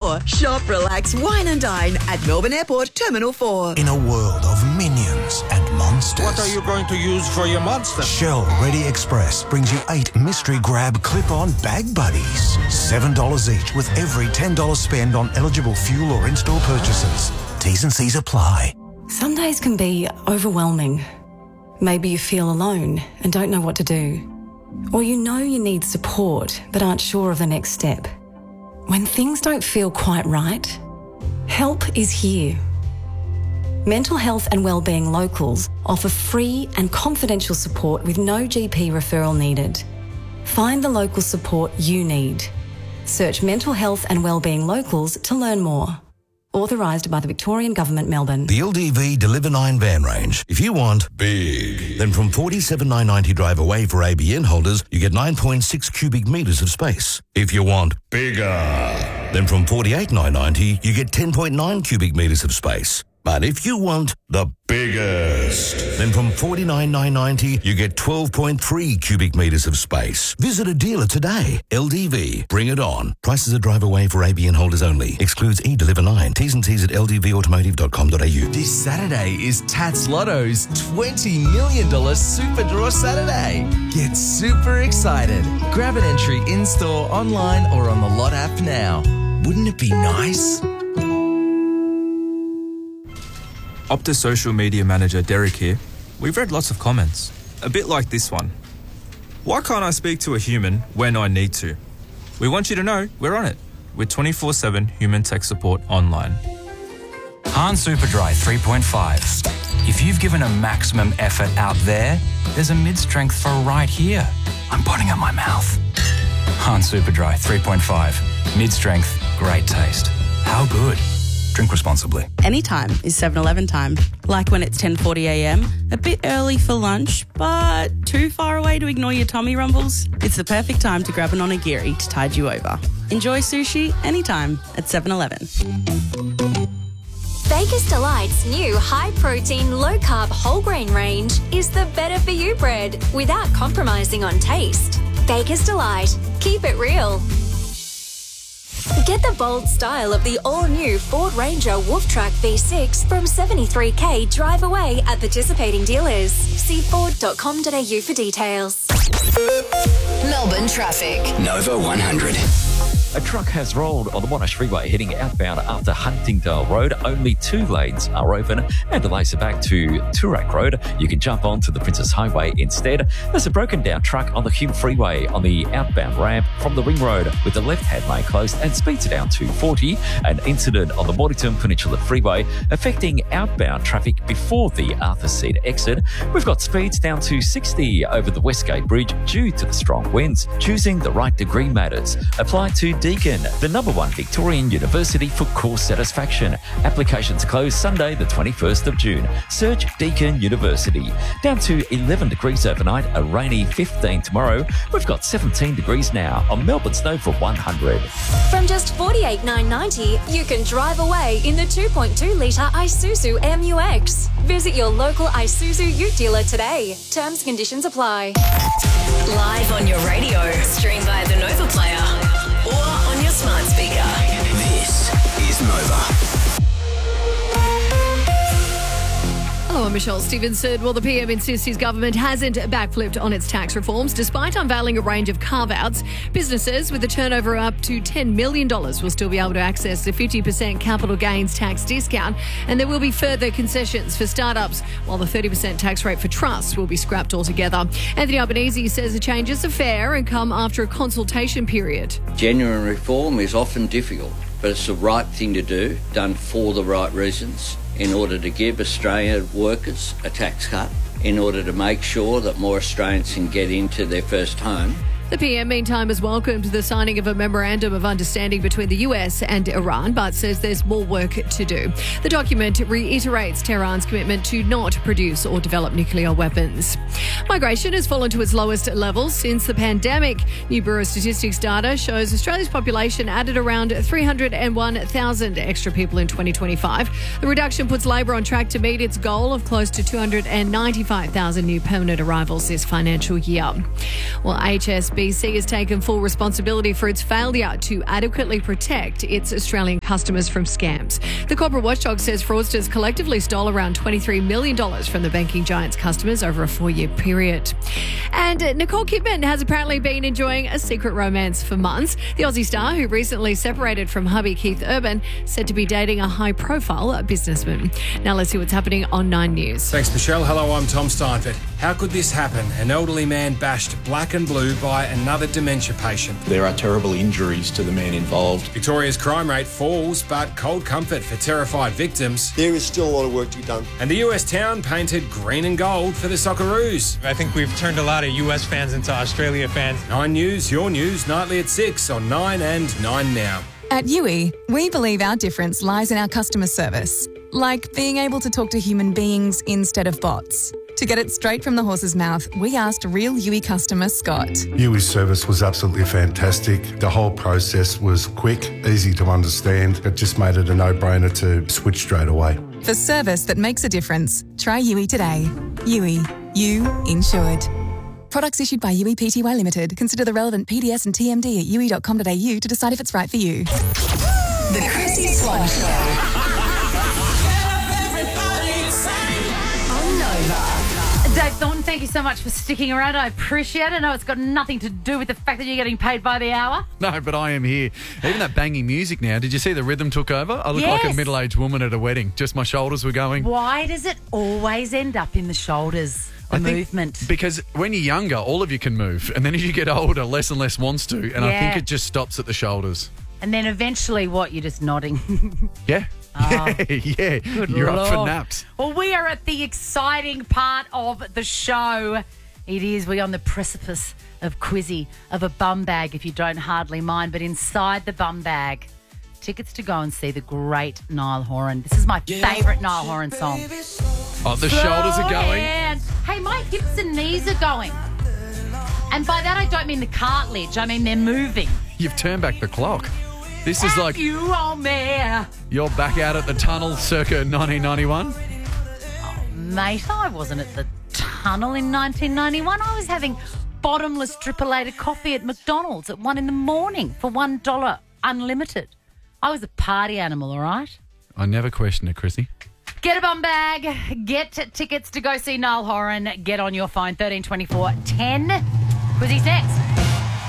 4. Shop, relax, wine and dine at Melbourne Airport Terminal 4. In a world of minions and monsters. What are you going to use for your monster? Shell Ready Express brings you 8 mystery grab clip-on bag buddies. $7 each with every $10 spend on eligible fuel or in-store purchases. T's and C's apply. Some days can be overwhelming. Maybe you feel alone and don't know what to do. Or you know you need support but aren't sure of the next step. When things don't feel quite right, help is here. Mental Health and Wellbeing Locals offer free and confidential support with no GP referral needed. Find the local support you need. Search Mental Health and Wellbeing Locals to learn more. Authorised by the Victorian Government, Melbourne. The LDV Deliver 9 van range. If you want big, then from $47,990 drive away for ABN holders, you get 9.6 cubic metres of space. If you want bigger, then from $48,990, you get 10.9 cubic metres of space. But if you want the biggest, then from $49,990, you get 12.3 cubic metres of space. Visit a dealer today. LDV. Bring it on. Prices are drive away for ABN holders only. Excludes eDeliver 9. T's and C's at ldvautomotive.com.au. This Saturday is Tats Lotto's $20 million Super Draw Saturday. Get super excited. Grab an entry in-store, online or on the Lot app now. Wouldn't it be nice? Optus social media manager Derek here. We've read lots of comments, a bit like this one. Why can't I speak to a human when I need to? We want you to know we're on it with 24/7 human tech support online. Han Superdry 3.5. If you've given a maximum effort out there, there's a mid-strength for right here. I'm putting up my mouth. Han Superdry 3.5. Mid-strength, great taste. How good? Drink responsibly. Anytime is 7-Eleven time. Like when it's 10:40am, a bit early for lunch, but too far away to ignore your tummy rumbles? It's the perfect time to grab an onigiri to tide you over. Enjoy sushi anytime at 7-Eleven. Baker's Delight's new high-protein, low-carb whole grain range is the better-for-you bread without compromising on taste. Baker's Delight. Keep it real. Get the bold style of the all-new Ford Ranger Wolftrack V6 from $73,000 drive away at participating dealers. See ford.com.au for details. Melbourne traffic. Nova 100. A truck has rolled on the Monash Freeway heading outbound after Huntingdale Road. Only 2 lanes are open and delays are back to Toorak Road. You can jump onto the Princess Highway instead. There's a broken down truck on the Hume Freeway on the outbound ramp from the Ring Road with the left-hand lane closed and speeds are down to 40. An incident on the Mornington Peninsula Freeway affecting outbound traffic before the Arthur Seat exit. We've got speeds down to 60 over the Westgate Bridge due to the strong winds. Choosing the right degree matters. Apply to Deakin, the #1 Victorian university for course satisfaction. Applications close Sunday the 21st of June. Search Deakin University. Down to 11 degrees overnight, a rainy 15 tomorrow. We've got 17 degrees now on Melbourne's Nova 100. From just $48,990, you can drive away in the 2.2-litre Isuzu MUX. Visit your local Isuzu Ute dealer today. Terms and conditions apply. Live on your radio, stream via the Nova Player, or on your smart speaker. This is Nova. Hello, I'm Michelle Stevenson. Well, the PM insists his government hasn't backflipped on its tax reforms. Despite unveiling a range of carve-outs, businesses with a turnover up to $10 million will still be able to access the 50% capital gains tax discount, and there will be further concessions for startups, while the 30% tax rate for trusts will be scrapped altogether. Anthony Albanese says the changes are fair and come after a consultation period. Genuine reform is often difficult, but it's the right thing to do, done for the right reasons, in order to give Australian workers a tax cut, in order to make sure that more Australians can get into their first home. The PM, meantime, has welcomed the signing of a memorandum of understanding between the US and Iran, but says there's more work to do. The document reiterates Tehran's commitment to not produce or develop nuclear weapons. Migration has fallen to its lowest levels since the pandemic. New Bureau of Statistics data shows Australia's population added around 301,000 extra people in 2025. The reduction puts Labor on track to meet its goal of close to 295,000 new permanent arrivals this financial year. Well, HSBC BC has taken full responsibility for its failure to adequately protect its Australian customers from scams. The corporate watchdog says fraudsters collectively stole around $23 million from the banking giant's customers over a 4-year period. And Nicole Kidman has apparently been enjoying a secret romance for months. The Aussie star, who recently separated from hubby Keith Urban, said to be dating a high-profile businessman. Now let's see what's happening on 9 News. Thanks, Michelle. Hello, I'm Tom Steinfeld. How could this happen? An elderly man bashed black and blue by another dementia patient. There are terrible injuries to the man involved. Victoria's crime rate falls, but cold comfort for terrified victims. There is still a lot of work to be done. And the US town painted green and gold for the Socceroos. I think we've turned a lot of US fans into Australia fans. 9 News, your news, nightly at 6 on 9 and 9 Now. At Yui, we believe our difference lies in our customer service, like being able to talk to human beings instead of bots. To get it straight from the horse's mouth, we asked real Yui customer Scott. Yui's service was absolutely fantastic. The whole process was quick, easy to understand. It just made it a no-brainer to switch straight away. For service that makes a difference, try Yui today. Yui, you insured. Products issued by Yui Pty Limited. Consider the relevant PDS and TMD at yui.com.au to decide if it's right for you. The Chrissy Swan Show. On Nova. Dave Thornton, thank you so much for sticking around. I appreciate it. I know it's got nothing to do with the fact that you're getting paid by the hour. No, but I am here. Even that banging music now. Did you see the rhythm took over? I look like a middle-aged woman at a wedding. Just my shoulders were going. Why does it always end up in the shoulders? The movement. Because when you're younger, all of you can move. And then as you get older, less and less wants to. And I think it just stops at the shoulders. And then eventually, you're just nodding. Yeah. Oh, yeah. You're up for naps. Well, we are at the exciting part of the show. It is. We're on the precipice of Quizzy, of a bum bag, if you don't hardly mind. But inside the bum bag, tickets to go and see the great Niall Horan. This is my favourite Niall Horan song. Oh, the shoulders are going. Hey, my hips and knees are going. And by that, I don't mean the cartilage. I mean they're moving. You've turned back the clock. This is like you on me. You're back out at the tunnel circa 1991. Oh, mate, I wasn't at the tunnel in 1991. I was having bottomless triple-lated coffee at McDonald's at 1 a.m. for $1 unlimited. I was a party animal, all right? I never questioned it, Chrissy. Get a bum bag. Get tickets to go see Niall Horan. Get on your phone, 1324 10. Quizzy's next.